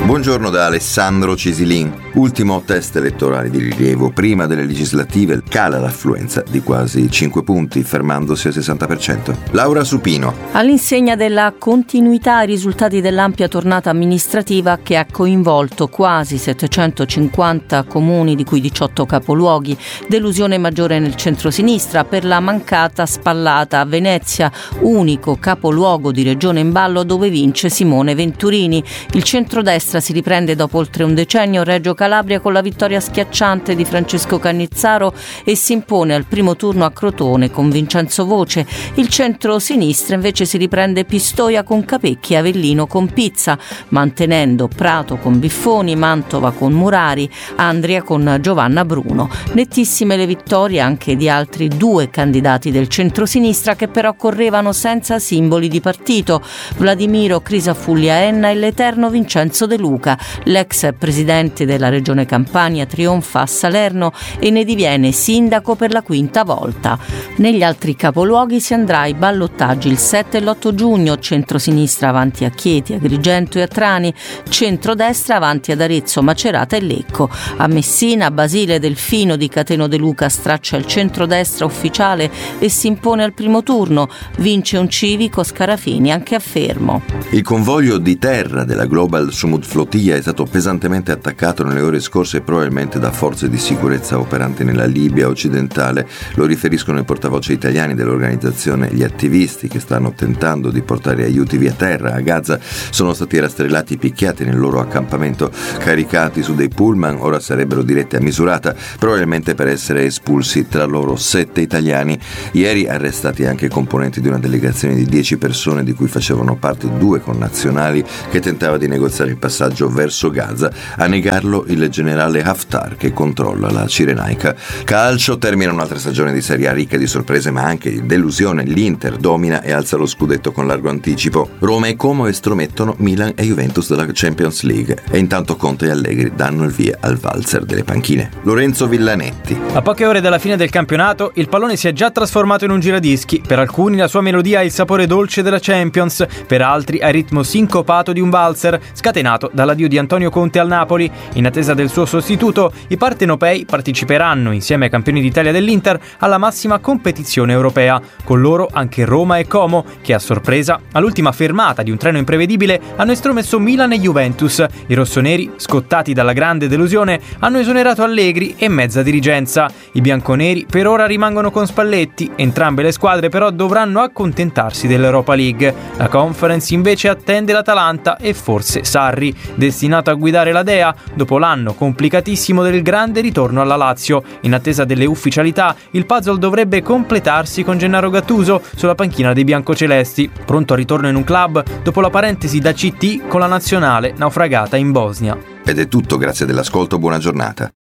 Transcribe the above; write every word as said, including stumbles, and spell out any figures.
Buongiorno da Alessandro Cisilin. Ultimo test elettorale di rilievo. Prima delle legislative cala l'affluenza di quasi cinque punti, fermandosi al sessanta per cento. Laura Supino. All'insegna della continuità ai risultati dell'ampia tornata amministrativa che ha coinvolto quasi settecentocinquanta comuni, di cui diciotto capoluoghi. Delusione maggiore nel centrosinistra per la mancata spallata a Venezia, unico capoluogo di regione in ballo dove vince Simone Venturini. Il centrodestra si riprende dopo oltre un decennio Reggio Calabria con la vittoria schiacciante di Francesco Cannizzaro e si impone al primo turno a Crotone con Vincenzo Voce. Il centro-sinistra invece si riprende Pistoia con Capecchi e Avellino con Pizza, mantenendo Prato con Biffoni, Mantova con Murari, Andria con Giovanna Bruno. Nettissime le vittorie anche di altri due candidati del centro-sinistra che però correvano senza simboli di partito: Vladimiro Crisafulli Enna e l'eterno Vincenzo De Luca. L'ex presidente della regione Campania trionfa a Salerno e ne diviene sindaco per la quinta volta. Negli altri capoluoghi si andrà ai ballottaggi il sette e l'otto giugno, centrosinistra avanti a Chieti, Agrigento e a Trani, centrodestra avanti ad Arezzo, Macerata e Lecco. A Messina, Basile Delfino di Cateno De Luca straccia il centrodestra ufficiale e si impone al primo turno, vince un civico Scarafini anche a Fermo. Il convoglio di terra della Global Sumut Flotilla è stato pesantemente attaccato nelle ore scorse probabilmente da forze di sicurezza operanti nella Libia occidentale. Lo riferiscono i portavoce italiani dell'organizzazione. Gli attivisti che stanno tentando di portare aiuti via terra a Gaza sono stati rastrellati e picchiati nel loro accampamento, caricati su dei pullman. Ora sarebbero diretti a Misurata, probabilmente per essere espulsi, tra loro sette italiani. Ieri arrestati anche componenti di una delegazione di dieci persone di cui facevano parte due connazionali che tentava di negoziare il passaggio verso Gaza. A negarlo il generale Haftar che controlla la Cirenaica. Calcio, termina un'altra stagione di Serie A ricca di sorprese ma anche di delusione. L'Inter domina e alza lo scudetto con largo anticipo. Roma e Como estromettono Milan e Juventus dalla Champions League e intanto Conte e Allegri danno il via al valzer delle panchine. Lorenzo Villanetti. A poche ore dalla fine del campionato il pallone si è già trasformato in un giradischi. Per alcuni la sua melodia ha il sapore dolce della Champions, per altri ha il ritmo sincopato di un valzer scatenato dall'addio di Antonio Conte al Napoli. In attesa del suo sostituto, i partenopei parteciperanno insieme ai campioni d'Italia dell'Inter alla massima competizione europea. Con loro anche Roma e Como, che a sorpresa, all'ultima fermata di un treno imprevedibile, hanno estromesso Milan e Juventus. I rossoneri, scottati dalla grande delusione, hanno esonerato Allegri e mezza dirigenza. I bianconeri per ora rimangono con Spalletti. Entrambe le squadre però dovranno accontentarsi dell'Europa League. La Conference invece attende l'Atalanta e forse Sarri, destinato a guidare la Dea dopo l'anno complicatissimo del grande ritorno alla Lazio. In attesa delle ufficialità, il puzzle dovrebbe completarsi con Gennaro Gattuso sulla panchina dei biancocelesti, pronto al ritorno in un club dopo la parentesi da C T con la nazionale naufragata in Bosnia. Ed è tutto, grazie dell'ascolto, buona giornata.